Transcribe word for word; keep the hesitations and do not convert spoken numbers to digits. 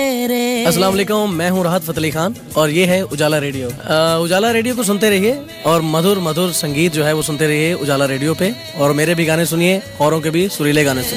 तेरे। अस्सलाम वालेकुम, मैं हूँ राहत फ़तेह अली खान और ये है उजाला रेडियो। आ, उजाला रेडियो को सुनते रहिए और मधुर मधुर संगीत जो है वो सुनते रहिए उजाला रेडियो पे। और मेरे भी गाने सुनिए, औरों के भी सुरीले गाने सुनिए।